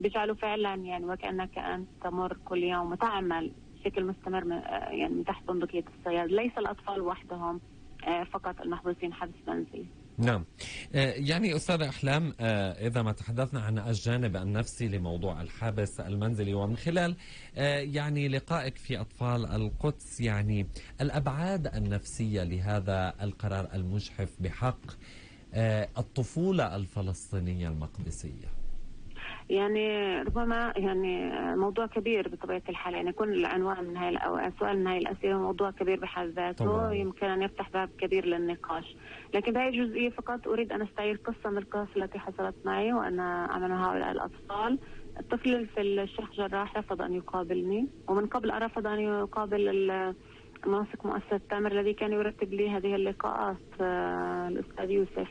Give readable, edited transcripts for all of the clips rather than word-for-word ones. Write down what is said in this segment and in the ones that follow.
بيجعلوا فعلا يعني وكأنك أنت تمر كل يوم وتعمل بشكل مستمر يعني من تحت بندقية الصياد. ليس الأطفال وحدهم فقط المحبوسين حبس منزلي. نعم. يعني أستاذ أحلام، إذا ما تحدثنا عن الجانب النفسي لموضوع الحبس المنزلي، ومن خلال يعني لقائك في أطفال القدس، يعني الأبعاد النفسية لهذا القرار المجحف بحق الطفولة الفلسطينية المقدسية. يعني ربما يعني موضوع كبير بطبيعة الحال، يعني يكون العنوان من هاي أو سؤال من هاي الأسئلة موضوع كبير بحد ذاته، يمكن أن يفتح باب كبير للنقاش. لكن بهذه الجزئية فقط أريد أن أستعير قصة من القصص التي حصلت معي وأنا أعمل هؤلاء الأطفال. الطفل في الشيخ جراح رفض أن يقابلني، ومن قبل أن رفض أن يقابل منسق مؤسسة تامر الذي كان يرتب لي هذه اللقاءات، الأستاذ يوسف.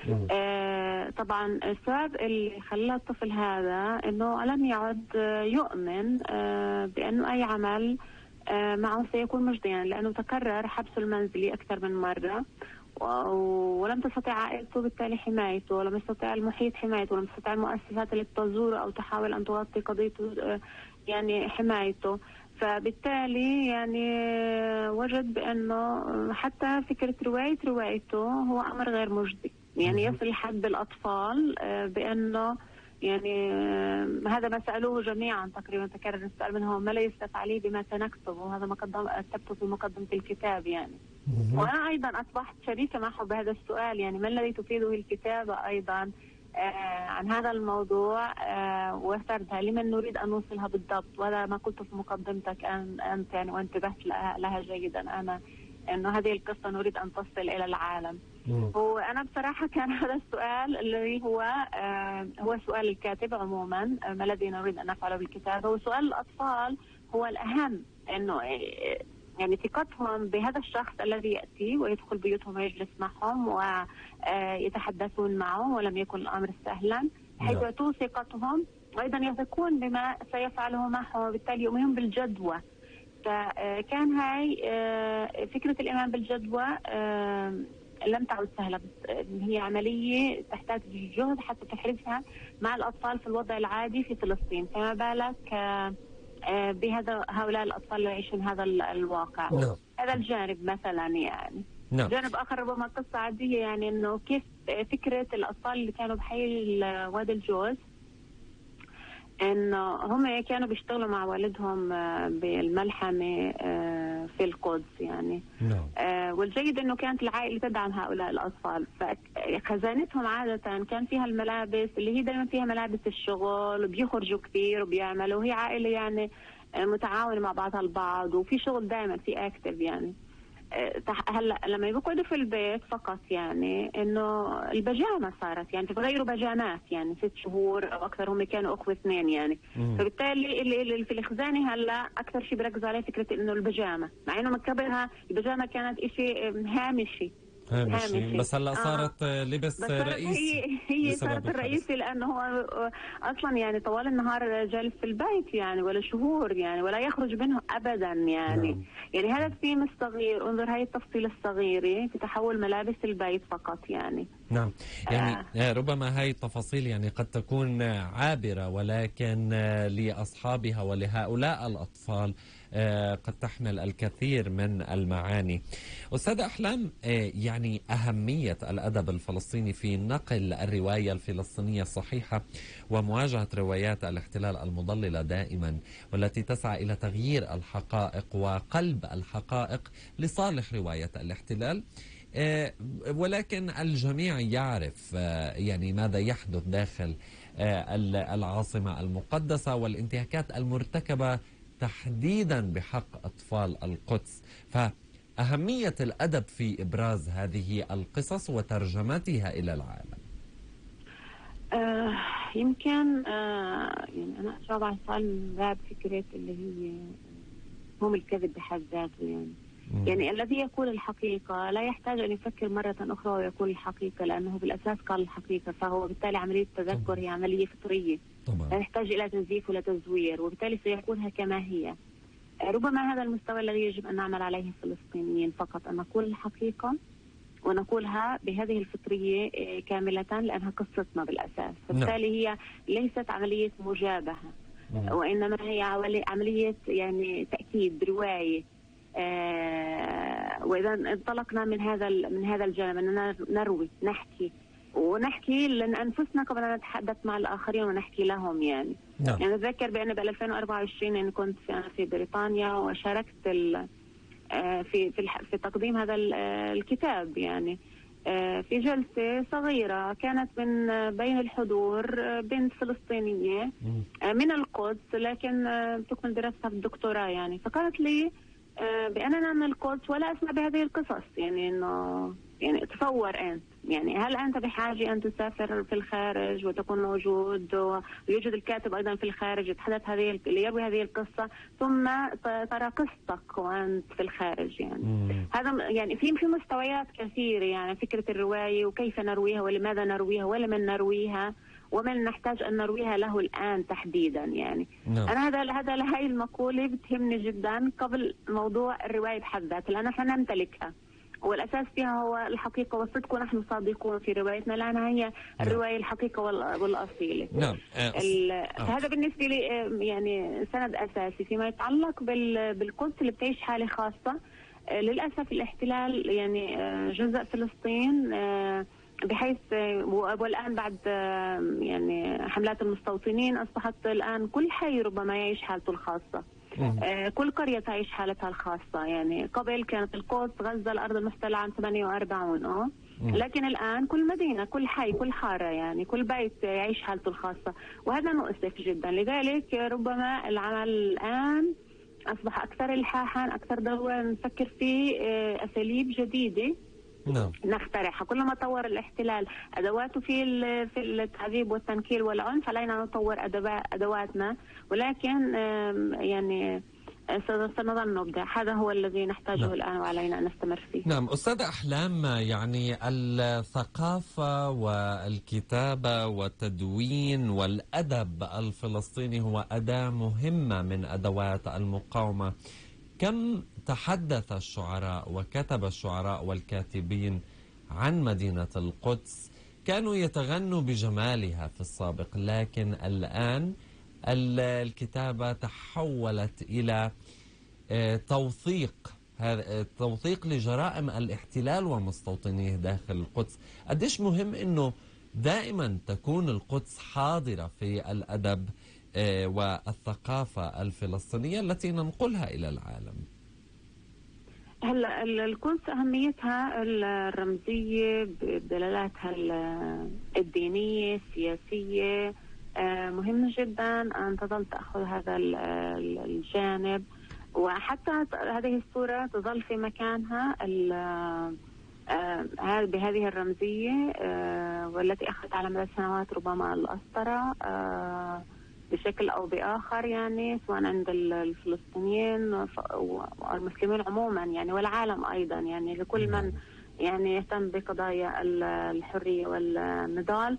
طبعا السبب اللي خلى الطفل هذا انه لم يعد يؤمن بانه اي عمل معه سيكون مجديا، لانه تكرر حبسه المنزلي اكثر من مره، ولم تستطيع عائلته بالتالي حمايته، ولم يستطيع المحيط حمايته، ولم تستطيع المؤسسات اللي تزوره او تحاول ان تغطي قضيته يعني حمايته. فبالتالي يعني وجد بانه حتى فكره روايته هو امر غير مجدي، يعني يصل حد الأطفال بأنه يعني هذا ما سألوه جميعا تقريبا، تكرر السؤال منهم: ما ليس تفعليه بما سنكتب؟ وهذا ما كتبته في مقدمة الكتاب يعني. وأنا أيضا أصبحت شريكة معه بهذا السؤال، يعني ما الذي تفيده الكتابة أيضا عن هذا الموضوع وسردها، لمن نريد أن نوصلها بالضبط؟ وهذا ما قلته في مقدمتك أنت يعني، وانتبهت لها جيدا أنا، أنه هذه القصة نريد أن تصل إلى العالم. هو أنا بصراحة كان هذا السؤال اللي هو سؤال الكاتب عموما، ما الذي نريد أن نفعله بالكتاب، هو سؤال الأطفال هو الأهم، إنه يعني ثقتهم بهذا الشخص الذي يأتي ويدخل بيوتهم ويجلس معهم ويتحدثون معه، ولم يكن الأمر سهلا، حيث يعطوا ثقتهم وأيضا يثقون بما سيفعله معه، وبالتالي يؤمنون بالجدوى. فكان هاي فكرة الإيمان بالجدوى لم تعد سهلة، هي عملية تحتاج جهد حتى تحرزها مع الأطفال في الوضع العادي في فلسطين، فما بالك هؤلاء الأطفال اللي يعيشون هذا الواقع. هذا الجانب مثلا يعني. جانب آخر ربما قصة عادية، يعني إنه كيف فكرة الأطفال اللي كانوا بحي وادي الجوز، إنه هم كانوا بيشتغلوا مع والدهم بالملحمة في القدس يعني. والجيد إنه كانت العائلة تدعم هؤلاء الأطفال، فخزانتهم عادة كان فيها الملابس اللي هي دائما فيها ملابس الشغل، وبيخرجوا كثير وبيعملوا، وهي عائلة يعني متعاونة مع بعضها البعض، وفي شغل دائما في اكتف يعني. هلا لما يقعدوا في البيت فقط يعني انه البجامه صارت يعني تتغيروا بجامات يعني 6 شهور او اكثر، هم كانوا اخوه 2 يعني. فبالتالي اللي في الخزانه هلا اكثر شيء بركزوا عليه فكره انه البجامه، مع انه من قبلها البجامه كانت شيء هامشي. بس هلا صارت لبس رئيسي. هي صارت الرئيسي، لانه هو اصلا يعني طوال النهار جالس في البيت يعني، ولا شهور يعني، ولا يخرج منه ابدا يعني. يعني هذا الثيم الصغير، انظر هاي التفصيل الصغيره في تحول ملابس البيت فقط يعني. نعم يعني ربما هاي التفاصيل يعني قد تكون عابرة، ولكن لأصحابها ولهؤلاء الأطفال قد تحمل الكثير من المعاني. أستاذ أحلام، يعني أهمية الأدب الفلسطيني في نقل الرواية الفلسطينية الصحيحة ومواجهة روايات الاحتلال المضللة دائما، والتي تسعى إلى تغيير الحقائق وقلب الحقائق لصالح رواية الاحتلال، ولكن الجميع يعرف يعني ماذا يحدث داخل العاصمة المقدسة والانتهاكات المرتكبة تحديدا بحق أطفال القدس. فأهمية الأدب في إبراز هذه القصص وترجمتها إلى العالم. يمكن يعني أنا أجاوب على السؤال من باب فكرة اللي هي هم الكذب بحد ذاته يعني. يعني الذي يقول الحقيقة لا يحتاج أن يفكر مرة أخرى ويقول الحقيقة، لأنه بالأساس قال الحقيقة، فهو بالتالي عملية التذكر هي عملية فطرية لا يحتاج إلى تزييف ولا تزوير، وبالتالي سيقولها كما هي. ربما هذا المستوى الذي يجب أن نعمل عليه الفلسطينيين فقط، أن نقول الحقيقة ونقولها بهذه الفطرية كاملة لأنها قصتنا بالأساس. بالتالي هي ليست عملية مجابهة، وإنما هي عملية يعني تأكيد رواية. وإذا انطلقنا من هذا الجانب أننا نروي، نحكي لأنفسنا قبل أن نتحدث مع الآخرين ونحكي لهم يعني. يعني أتذكر بأن ب 2024 يعني كنت في بريطانيا وشاركت في تقديم هذا الكتاب يعني في جلسة صغيرة كانت من بين الحضور بنت فلسطينية من القدس، لكن تكمل دراستها بالدكتوراه يعني. فقالت لي بأننا من القدس ولا أسمع بهذه القصص، يعني إنه يعني تصور أنت يعني هل أنت بحاجة أن تسافر في الخارج وتكون موجود ويوجد الكاتب أيضا في الخارج يتحدث ليروي هذه القصة ثم ترى قصتك وأنت في الخارج يعني. هذا يعني في مستويات كثيرة يعني فكرة الرواية وكيف نرويها ولماذا نرويها ولمن نرويها ومن نحتاج أن نرويها له الآن تحديدا يعني. أنا هاي المقولة بتهمني جدا قبل موضوع الرواية بحد ذاتها، لأن احنا نمتلكها والأساس فيها هو الحقيقة والصدق، ونحن صادقون في روايتنا لأنها هي الرواية الحقيقة والأصيلة. هذا بالنسبة لي يعني سند أساسي. فيما يتعلق بالقدس اللي بتعيش حالة خاصة، للأسف الاحتلال يعني جزء فلسطين بحيث والآن بعد يعني حملات المستوطنين أصبحت الآن كل حي ربما يعيش حالته الخاصة، كل قرية تعيش حالتها الخاصة يعني. قبل كانت القدس غزة الأرض المحتلة عام 48 لكن الآن كل مدينة كل حي كل حارة يعني كل بيت يعيش حالته الخاصة، وهذا مؤسف جدا. لذلك ربما العمل الآن أصبح أكثر إلحاحا، أكثر ضرورة نفكر في أساليب جديدة نخترعها. كلما طور الاحتلال أدواته في التعذيب والتنكيل والعنف علينا نطور أدواتنا، ولكن يعني سنظل نبدع. هذا هو الذي نحتاجه الآن وعلينا أن نستمر فيه. نعم أستاذة أحلام، يعني الثقافة والكتابة والتدوين والأدب الفلسطيني هو أداة مهمة من أدوات المقاومة. كم تحدث الشعراء وكتب الشعراء والكاتبين عن مدينة القدس، كانوا يتغنوا بجمالها في السابق، لكن الآن الكتابة تحولت إلى توثيق لجرائم الاحتلال ومستوطنيه داخل القدس. قديش مهم أنه دائما تكون القدس حاضرة في الأدب والثقافة الفلسطينية التي ننقلها إلى العالم. هلا القدس أهميتها الرمزية بدلالاتها الدينية السياسية مهم جدا أن تظل تأخذ هذا الجانب، وحتى هذه الصورة تظل في مكانها بهذه الرمزية والتي أخذت على مدى السنوات ربما الأسطرة بشكل أو بآخر يعني، سواء عند الفلسطينيين والمسلمين عموما يعني والعالم أيضا يعني، لكل من يعني يهتم بقضايا الحرية والنضال.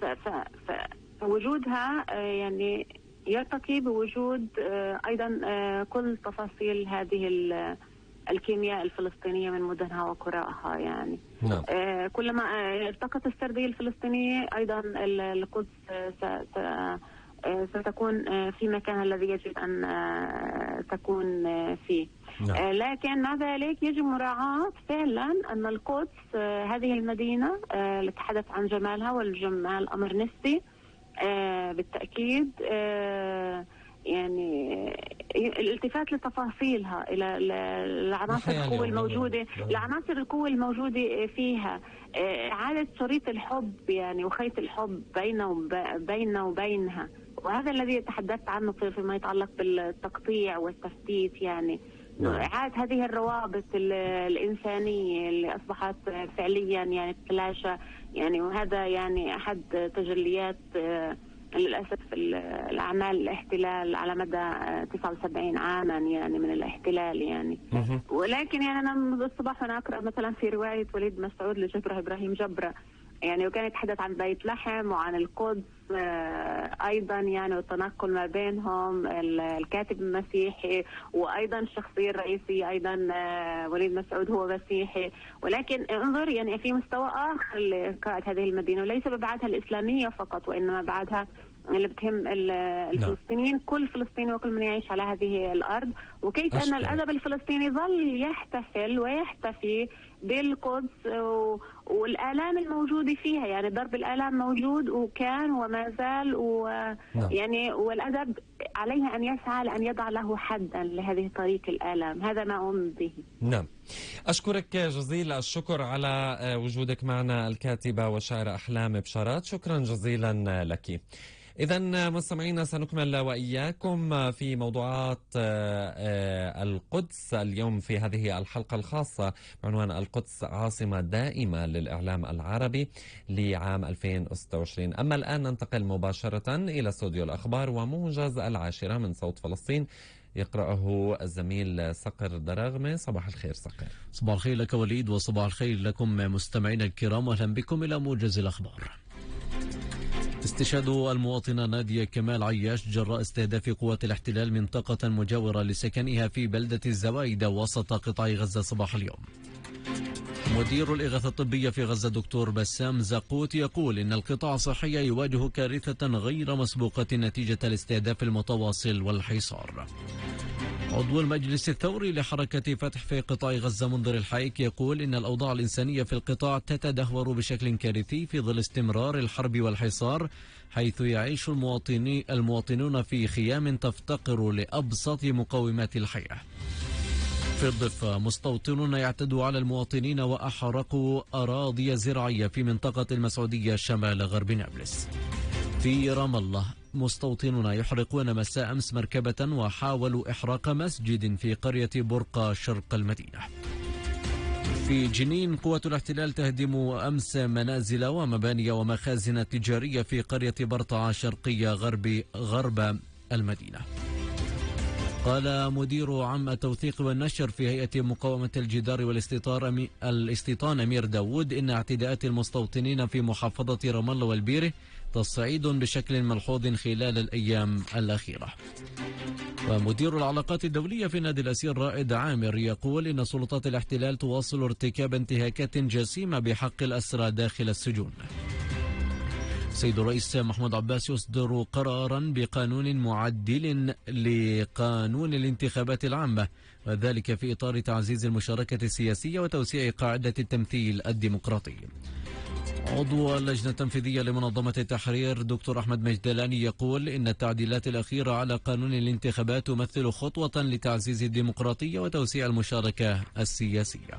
فوجودها يعني يرتقي بوجود أيضا كل تفاصيل هذه الكيمياء الفلسطينية من مدنها وقراءها يعني. كلما ارتقت السردية الفلسطينية أيضا القدس ستكون في مكانها الذي يجب أن تكون فيه. لكن مع ذلك يجب مراعاة فعلا أن القدس هذه المدينة اللي تحدث عن جمالها، والجمال أمر نسبي بالتأكيد، يعني الالتفات لتفاصيلها، إلى العناصر القوة الموجودة، العناصر القوة الموجودة فيها، إعادة شريط الحب يعني وخيط الحب بيننا وبينها. وهذا الذي تحدثت عنه فيما يتعلق بالتقطيع والتفتيت يعني، إعادة هذه الروابط الإنسانية اللي أصبحت فعليا يعني تتلاشى يعني. وهذا يعني أحد تجليات للأسف الأعمال الاحتلال على مدى 79 عاما يعني من الاحتلال يعني. ولكن يعني أنا منذ الصباح وأنا أقرأ مثلا في رواية وليد مسعود لجبرة إبراهيم جبرة يعني، وكان يتحدث عن بيت لحم وعن القدس أيضا يعني التنقل ما بينهم، الكاتب المسيحي وأيضا الشخصية الرئيسية أيضا وليد مسعود هو مسيحي. ولكن انظر يعني في مستوى آخر لقراءة هذه المدينة، وليس ببعادها الإسلامية فقط وإنما بعدها اللي بتهم الفلسطينيين، كل فلسطيني وكل من يعيش على هذه الأرض، وكيف أن الأدب الفلسطيني ظل يحتفل ويحتفي بالقدس والآلام الموجودة فيها. يعني ضرب الآلام موجود وكان وما زال، يعني والأدب عليه أن يسعى لأن يضع له حدا لهذه طريق الآلام. هذا ما أؤمن به. نعم، أشكرك جزيل الشكر على وجودك معنا الكاتبة وشاعرة أحلام بشارات، شكرا جزيلا لك. إذا مستمعينا سنكمل وإياكم في موضوعات القدس اليوم في هذه الحلقة الخاصة بعنوان القدس عاصمة دائمة للإعلام العربي لعام 2026. أما الآن ننتقل مباشرة إلى استوديو الأخبار وموجز 10 من صوت فلسطين يقرأه الزميل صقر دراغمة. صباح الخير صقر. صباح الخير لك وليد، وصباح الخير لكم مستمعينا الكرام، واهلا بكم إلى موجز الأخبار. استشهاد المواطنة نادية كمال عياش جراء استهداف قوات الاحتلال منطقة مجاورة لسكنها في بلدة الزوايدة وسط قطاع غزة صباح اليوم. مدير الإغاثة الطبية في غزة دكتور بسام زقوت يقول إن القطاع الصحي يواجه كارثة غير مسبوقة نتيجة الاستهداف المتواصل والحصار. عضو المجلس الثوري لحركة فتح في قطاع غزة منذر الحايك يقول إن الأوضاع الإنسانية في القطاع تتدهور بشكل كارثي في ظل استمرار الحرب والحصار، حيث يعيش المواطنون في خيام تفتقر لأبسط مقومات الحياة. في الضفة مستوطنون يعتدوا على المواطنين وأحرقوا أراضي زراعية في منطقة المسعودية شمال غرب نابلس. في رام الله مستوطنون يحرقون مساء أمس مركبة وحاولوا إحراق مسجد في قرية برقة شرق المدينة. في جنين قوة الاحتلال تهدم أمس منازل ومباني ومخازن تجارية في قرية برطعة شرقية غرب المدينة. قال مدير عام التوثيق والنشر في هيئة مقاومة الجدار والاستيطان أمير داود إن اعتداءات المستوطنين في محافظة رام الله والبيرة تصعيد بشكل ملحوظ خلال الأيام الأخيرة. ومدير العلاقات الدولية في نادي الأسير رائد عامر يقول إن سلطات الاحتلال تواصل ارتكاب انتهاكات جسيمة بحق الأسرى داخل السجون. سيد الرئيس محمود عباس يصدر قرارا بقانون معدل لقانون الانتخابات العامة، وذلك في إطار تعزيز المشاركة السياسية وتوسيع قاعدة التمثيل الديمقراطي. عضو اللجنة التنفيذية لمنظمة التحرير دكتور أحمد مجدلاني يقول إن التعديلات الأخيرة على قانون الانتخابات تمثل خطوة لتعزيز الديمقراطية وتوسيع المشاركة السياسية.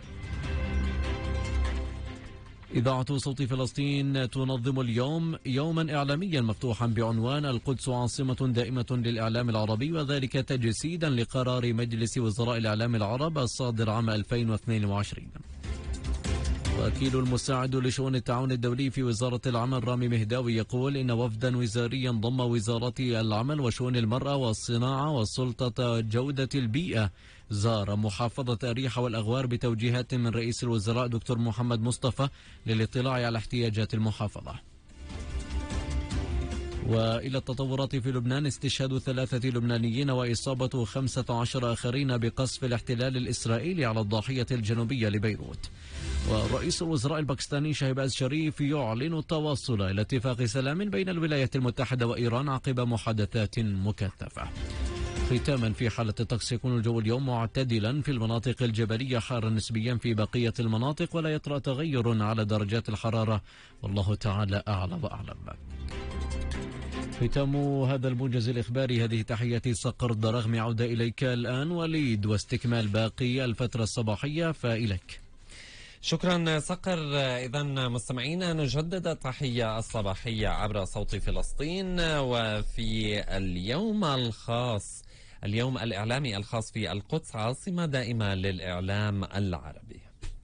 إذاعة صوت فلسطين تنظم اليوم يوما إعلاميا مفتوحا بعنوان القدس عاصمة دائمة للإعلام العربي، وذلك تجسيدا لقرار مجلس وزراء الإعلام العرب الصادر عام 2022. وكيل المساعد لشؤون التعاون الدولي في وزارة العمل رامي مهداوي يقول إن وفدا وزاريا ضم وزارتي العمل وشؤون المرأة والصناعة والسلطة جودة البيئة زار محافظة أريحة والأغوار بتوجيهات من رئيس الوزراء دكتور محمد مصطفى للاطلاع على احتياجات المحافظة. وإلى التطورات في لبنان، استشهاد 3 لبنانيين وإصابة 15 آخرين بقصف الاحتلال الإسرائيلي على الضاحية الجنوبية لبيروت. ورئيس الوزراء الباكستاني شهباز شريف يعلن التوصل إلى اتفاق سلام بين الولايات المتحدة وإيران عقب محادثات مكثفة. ختاما، في حالة الطقس يكون الجو اليوم معتدلا في المناطق الجبلية، حارا نسبيا في بقية المناطق، ولا يطرأ تغير على درجات الحرارة، والله تعالى أعلى وأعلم. ختام هذا الموجز الإخباري، هذه تحياتي صقر دراغمي. عودة إليك الآن وليد واستكمال باقي الفترة الصباحية، فإليك. شكرا صقر. إذا مستمعينا نجدد التحية الصباحية عبر صوت فلسطين، وفي اليوم الخاص، اليوم الإعلامي الخاص في القدس عاصمة دائمة للإعلام العربي.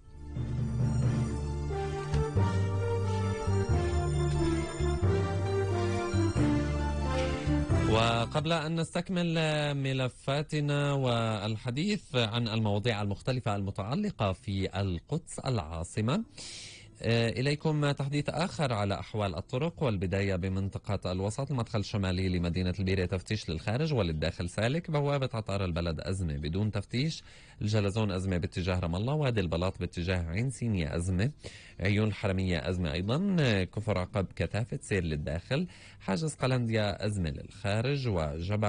وقبل أن نستكمل ملفاتنا والحديث عن المواضيع المختلفة المتعلقة في القدس العاصمة، إليكم تحديث آخر على أحوال الطرق، والبداية بمنطقة الوسط. المدخل الشمالي لمدينة البيرة تفتيش للخارج وللداخل سالك. بوابة عطار البلد أزمة بدون تفتيش. الجلزون أزمة باتجاه رام الله. وادي البلاط باتجاه عين سينيا أزمة. عيون الحرمية أزمة أيضا. كفر عقب كثافة سير للداخل. حاجز قلنديا أزمة للخارج. وجبل